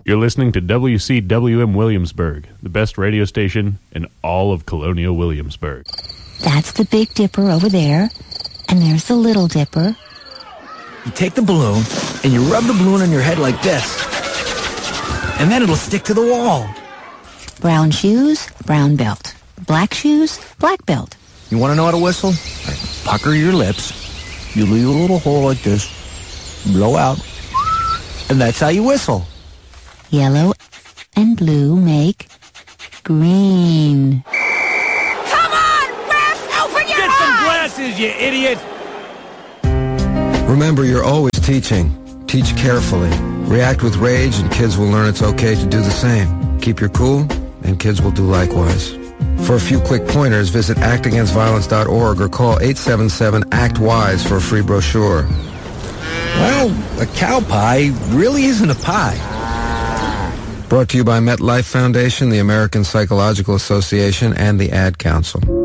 You're listening to WCWM Williamsburg, the best radio station in all of Colonial Williamsburg. That's the Big Dipper over there, and there's the Little Dipper. You take the balloon, and you rub the balloon on your head like this, and then it'll stick to the wall. Brown shoes, brown belt. Black shoes, black belt. You want to know how to whistle? Pucker your lips. You leave a little hole like this, blow out, and that's how you whistle. Yellow and blue make green. Come on, Riff! Open your Get some glasses, you idiot! Remember, you're always teaching. Teach carefully. React with rage, and kids will learn it's okay to do the same. Keep your cool, and kids will do likewise. For a few quick pointers, visit actagainstviolence.org or call 877-ACT-WISE for a free brochure. Well, a cow pie really isn't a pie. Brought to you by MetLife Foundation, the American Psychological Association, and the Ad Council.